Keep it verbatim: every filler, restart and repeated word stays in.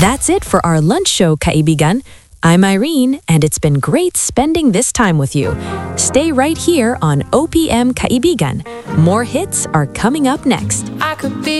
That's it for our lunch show, kaibigan. I'm Irene, and it's been great spending this time with you. Stay right here on O P M Kaibigan. More hits are coming up next. I could be